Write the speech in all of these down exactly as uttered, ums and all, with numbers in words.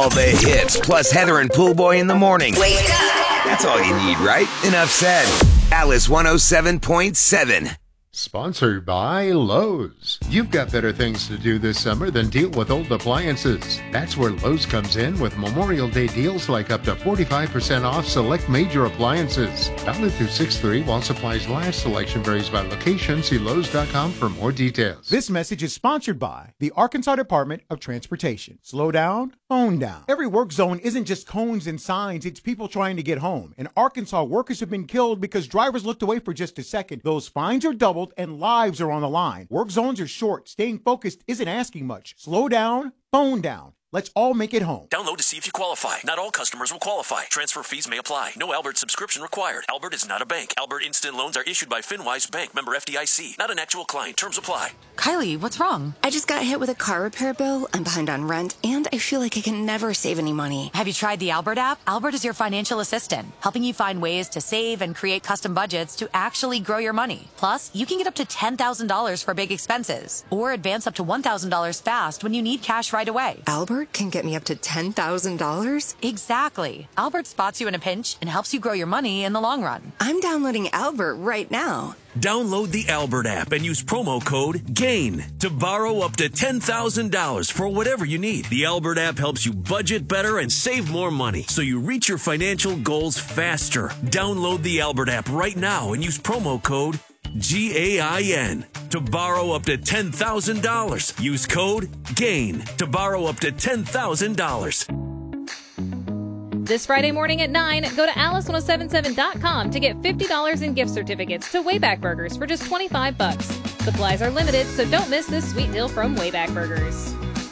All the hits, plus Heather and Pool Boy in the morning. Wake up. That's all you need, right? Enough said. Alice one oh seven point seven. Sponsored by Lowe's. You've got better things to do this summer than deal with old appliances. That's where Lowe's comes in with Memorial Day deals like up to forty-five percent off select major appliances. Valid through six three while supplies last. Selection varies by location. See Lowe's dot com for more details. This message is sponsored by the Arkansas Department of Transportation. Slow down, phone down. Every work zone isn't just cones and signs. It's people trying to get home. In Arkansas, workers have been killed because drivers looked away for just a second. Those fines are doubled and lives are on the line. Work zones are short. Staying focused isn't asking much. Slow down, phone down. Let's all make it home. Download to see if you qualify. Not all customers will qualify. Transfer fees may apply. No Albert subscription required. Albert is not a bank. Albert Instant Loans are issued by FinWise Bank, member F D I C. Not an actual client. Terms apply. Kylie, what's wrong? I just got hit with a car repair bill. I'm behind on rent, and I feel like I can never save any money. Have you tried the Albert app? Albert is your financial assistant, helping you find ways to save and create custom budgets to actually grow your money. Plus, you can get up to ten thousand dollars for big expenses, or advance up to one thousand dollars fast when you need cash right away. Albert can get me up to ten thousand dollars? Exactly. Albert spots you in a pinch and helps you grow your money in the long run. I'm downloading Albert right now. Download the Albert app and use promo code GAIN to borrow up to ten thousand dollars for whatever you need. The Albert app helps you budget better and save more money so you reach your financial goals faster. Download the Albert app right now and use promo code G A I N to borrow up to ten thousand dollars. Use code GAIN to borrow up to ten thousand dollars. This Friday morning at nine, go to alice ten seventy-seven dot com to get fifty dollars in gift certificates to Wayback Burgers for just twenty-five bucks. Supplies are limited, so don't miss this sweet deal from Wayback Burgers.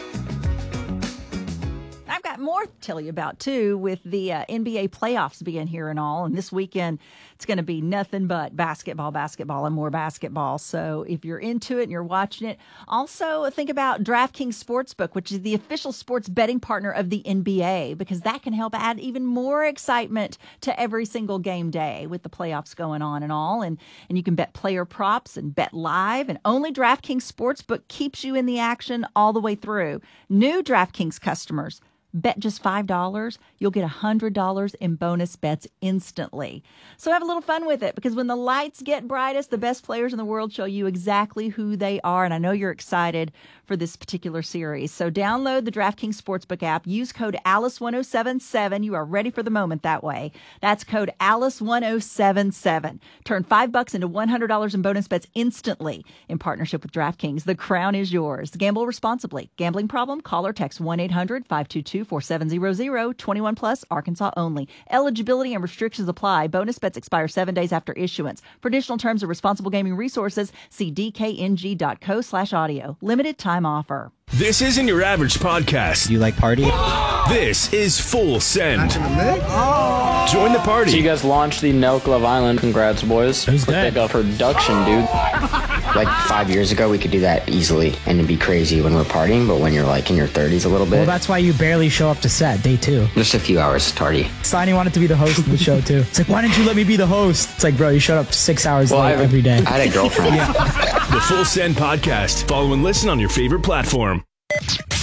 I've got more to tell you about, too, with the uh, N B A playoffs being here and all. And this weekend, it's going to be nothing but basketball, basketball, and more basketball. So if you're into it and you're watching it, also think about DraftKings Sportsbook, which is the official sports betting partner of the N B A, because that can help add even more excitement to every single game day with the playoffs going on and all. And, and you can bet player props and bet live. And only DraftKings Sportsbook keeps you in the action all the way through. New DraftKings customers, bet just five dollars, you'll get one hundred dollars in bonus bets instantly. So have a little fun with it, because when the lights get brightest, the best players in the world show you exactly who they are. And I know you're excited for this particular series. So download the DraftKings Sportsbook app. Use code Alice ten seventy-seven. You are ready for the moment that way. That's code Alice ten seventy-seven. Turn five bucks into one hundred dollars in bonus bets instantly in partnership with DraftKings. The crown is yours. Gamble responsibly. Gambling problem? Call or text one eight hundred five two two four seven zero zero. twenty-one plus, Arkansas only. Eligibility and restrictions apply. Bonus bets expire seven days after issuance. For additional terms and responsible gaming resources, see d k n g dot co slash audio. Limited time offer. This isn't your average podcast. You like party? This is Full Send. Oh. Join the party. So you guys launched the Nelk Love Island. Congrats, boys. Who's that? Like a production, dude. Like five years ago, we could do that easily and it'd be crazy when we're partying, but when you're like in your thirties a little bit. Well, that's why you barely show up to set, day two. Just a few hours tardy. Slaney wanted to be the host of the show, too. It's like, why didn't you let me be the host? It's like, bro, you showed up six hours well, late I, every day. I had a girlfriend. The Full Send Podcast. Follow and listen on your favorite platform.